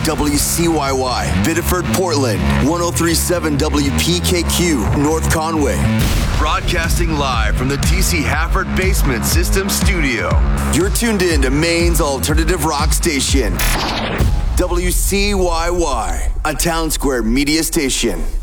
WCYY, Biddeford, Portland, 103.7 WPKQ, North Conway. Broadcasting live from the TC Hafford Basement System Studio. You're tuned in to Maine's alternative rock station, WCYY, a Town Square media station.